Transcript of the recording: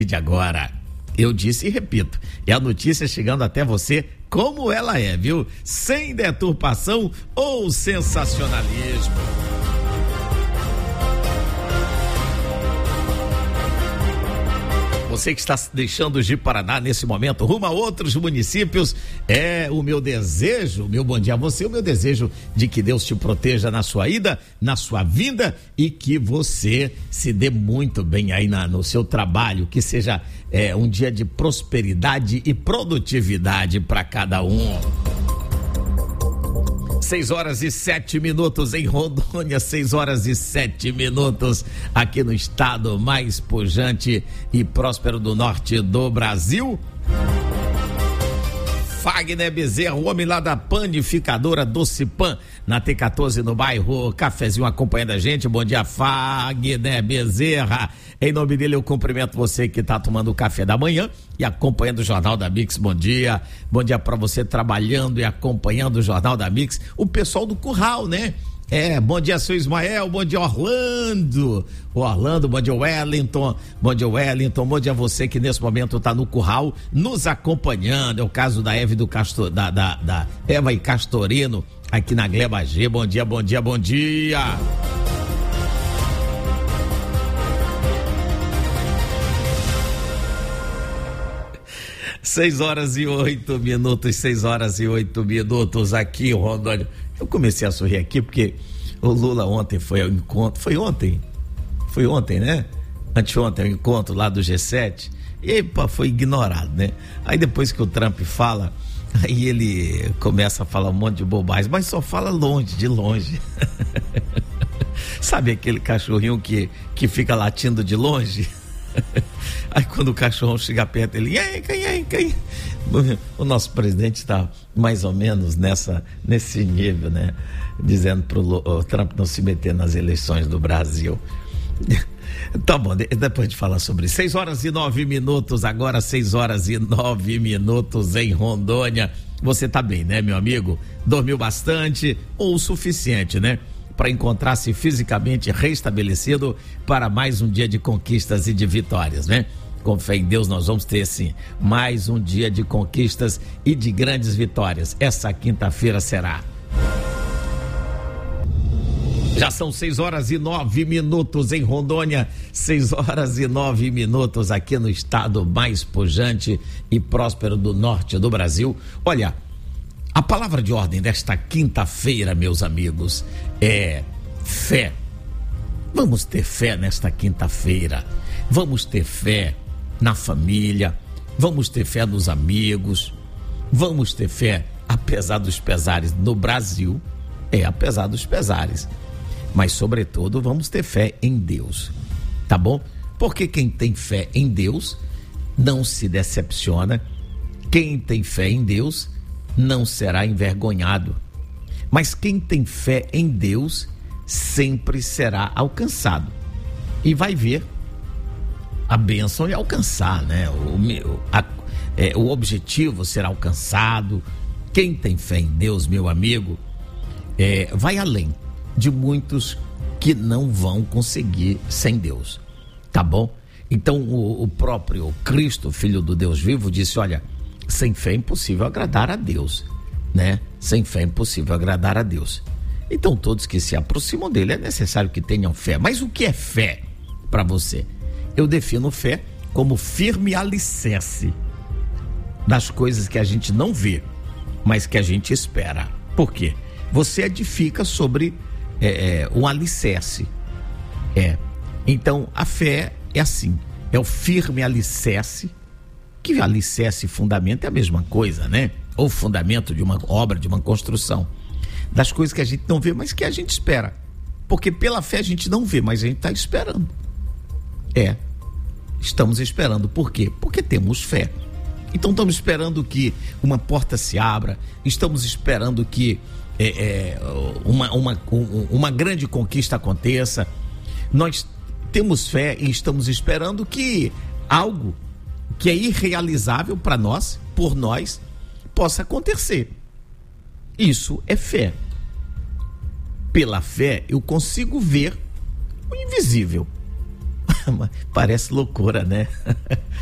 de agora. Eu disse e repito, é a notícia chegando até você como ela é, viu? Sem deturpação ou sensacionalismo. Você que está deixando o Ji-Paraná nesse momento rumo a outros municípios, é o meu desejo, meu bom dia a você, o meu desejo de que Deus te proteja na sua ida, na sua vinda e que você se dê muito bem aí no seu trabalho, que seja um dia de prosperidade e produtividade para cada um. 6h07 em Rondônia, 6h07 aqui no estado mais pujante e próspero do norte do Brasil. Fagner Bezerra, o homem lá da panificadora Doce Pan, na T14 no bairro Cafezinho, acompanhando a gente. Bom dia, Fagner Bezerra. Em nome dele eu cumprimento você que está tomando o café da manhã e acompanhando o Jornal da Mix. Bom dia para você trabalhando e acompanhando o Jornal da Mix. O pessoal do Curral, né? Bom dia, seu Ismael, bom dia, Orlando, bom dia, Wellington, bom dia a você que nesse momento está no Curral, nos acompanhando. É o caso da Eva da Eva e Castorino, aqui na Gleba G. Bom dia. 6h08 aqui em Rondônia. Eu comecei a sorrir aqui porque o Lula ontem foi ao encontro, foi ontem, né? Anteontem, ao encontro lá do G7, e aí foi ignorado, né? Aí depois que o Trump fala, aí ele começa a falar um monte de bobagem, mas só fala de longe. Sabe aquele cachorrinho que fica latindo de longe? Aí quando o cachorro chega perto, ele quem? O nosso presidente está mais ou menos nesse nível, né? Dizendo pro Trump não se meter nas eleições do Brasil. Tá bom, depois de falar sobre isso. 6h09, agora 6h09 em Rondônia. Você tá bem, né, meu amigo? Dormiu bastante ou o suficiente, né? Para encontrar-se fisicamente restabelecido para mais um dia de conquistas e de vitórias, né? Com fé em Deus nós vamos ter sim mais um dia de conquistas e de grandes vitórias. Essa quinta-feira será. Já são 6h09 em Rondônia, 6h09 aqui no estado mais pujante e próspero do norte do Brasil. Olha, a palavra de ordem desta quinta-feira, meus amigos, é fé. Vamos ter fé nesta quinta-feira. Vamos ter fé na família. Vamos ter fé nos amigos. Vamos ter fé, apesar dos pesares no Brasil. Apesar dos pesares. Mas, sobretudo, vamos ter fé em Deus. Tá bom? Porque quem tem fé em Deus não se decepciona. Quem tem fé em Deus não será envergonhado. Mas quem tem fé em Deus sempre será alcançado. E vai ver a bênção e alcançar, né? O objetivo será alcançado. Quem tem fé em Deus, meu amigo, vai além de muitos que não vão conseguir sem Deus. Tá bom? Então o próprio Cristo, Filho do Deus vivo, disse, olha, sem fé é impossível agradar a Deus, né? Sem fé é impossível agradar a Deus. Então todos que se aproximam dele é necessário que tenham fé. Mas o que é fé para você? Eu defino fé como firme alicerce das coisas que a gente não vê, mas que a gente espera. Por quê? Você edifica sobre um alicerce. Então a fé é assim, é o firme alicerce, que alicerce e fundamento é a mesma coisa, né? Ou fundamento de uma obra, de uma construção, das coisas que a gente não vê, mas que a gente espera. Porque pela fé a gente não vê, mas a gente está esperando. Estamos esperando. Por quê? Porque temos fé. Então estamos esperando que uma porta se abra, estamos esperando que uma grande conquista aconteça. Nós temos fé e estamos esperando que algo que é irrealizável para nós, por nós, possa acontecer. Isso é fé. Pela fé eu consigo ver o invisível. Parece loucura, né?